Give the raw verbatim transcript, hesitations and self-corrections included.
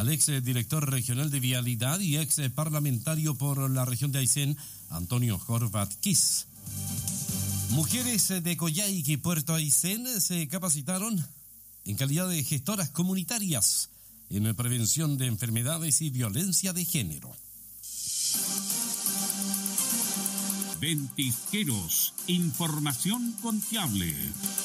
al ex director regional de Vialidad y ex parlamentario por la región de Aysén, Antonio Horvat Kiss. Mujeres de Coyhaique y Puerto Aysén se capacitaron en calidad de gestoras comunitarias en prevención de enfermedades y violencia de género. Ventisqueros, información confiable.